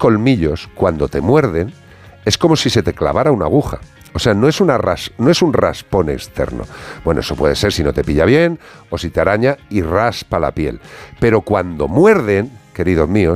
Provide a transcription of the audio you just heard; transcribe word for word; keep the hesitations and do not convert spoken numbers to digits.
colmillos, cuando te muerden, es como si se te clavara una aguja. O sea, no es, una ras, no es un raspón externo. Bueno, eso puede ser si no te pilla bien o si te araña y raspa la piel. Pero cuando muerden, queridos míos,